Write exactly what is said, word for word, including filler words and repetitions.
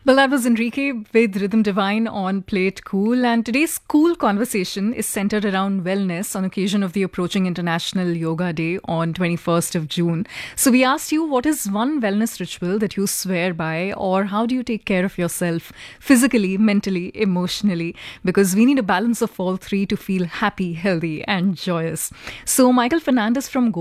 Well, that was Enrique with Rhythm Divine on Play It Cool. And today's cool conversation is centered around wellness on occasion of the approaching International Yoga Day on twenty-first of June. So we asked you, what is one wellness ritual that you swear by, or how do you take care of yourself physically, mentally, emotionally? Because we need a balance of all three to feel happy, healthy, and joyous. So Michael Fernandez from